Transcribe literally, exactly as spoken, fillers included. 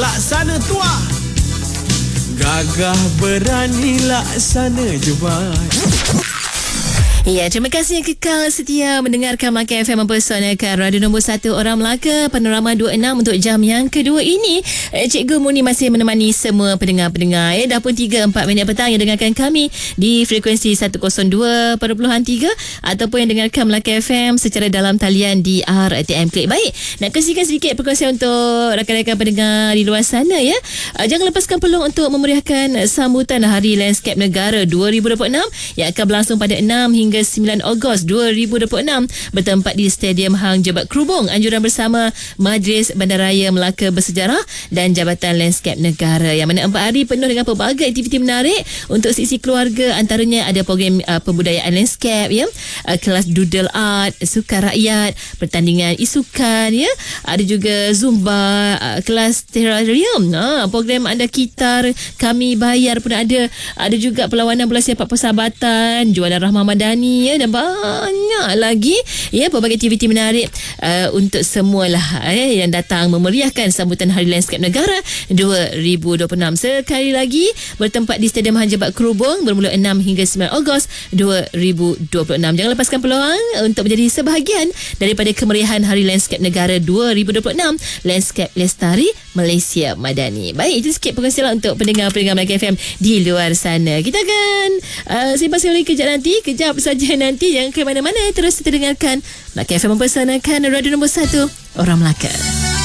laksana tua. Gagah berani laksana jebat. Ya, terima kasih yang kekal setia mendengarkan Melaka F M mempersonalkan radio nombor satu Orang Melaka Panorama dua puluh enam untuk jam yang kedua ini. Eh, Cikgu Muni masih menemani semua pendengar-pendengar. Eh, dah pun tiga empat minit petang yang dengarkan kami di frekuensi seratus dua perpuluhan tiga ataupun yang dengarkan Melaka F M secara dalam talian di R T M Klik. Baik, nak kongsikan sedikit perkongsian untuk rakan-rakan pendengar di luar sana ya. Uh, jangan lepaskan peluang untuk memeriahkan sambutan Hari Landscape Negara dua ribu dua puluh enam yang akan berlangsung pada enam hingga sembilan Ogos dua ribu dua puluh enam bertempat di Stadium Hang Jebat Krubong. Anjuran bersama Majlis Bandaraya Melaka Bersejarah dan Jabatan Landscape Negara, yang mana empat hari penuh dengan pelbagai aktiviti menarik untuk sisi keluarga. Antaranya ada program uh, pembudayaan landscape ya, uh, kelas doodle art, sukan rakyat, pertandingan isukan ya, ada juga zumba, uh, kelas terrarium, uh, program anda kitar kami bayar pun ada. Ada juga perlawanan bola sepak persahabatan, jualan Rahmah Madani ya, dan banyak lagi ya, pelbagai aktiviti menarik uh, untuk semualah eh, yang datang memeriahkan sambutan Hari Landscape Negara dua ribu dua puluh enam. Sekali lagi bertempat di Stadium Hang Jebat Krubong bermula enam hingga sembilan Ogos dua ribu dua puluh enam. Jangan lepaskan peluang untuk menjadi sebahagian daripada kemeriahan Hari Landscape Negara dua ribu dua puluh enam. Landscape Lestari Malaysia Madani. Baik, itu sikit perkongsian untuk pendengar-pendengar Melaka F M di luar sana. Kita akan uh, sembang lagi kejap nanti. Kejap saja nanti, jangan ke mana-mana. Terus kita dengarkan Melaka F M mempersanakan radio nombor satu Orang Melaka.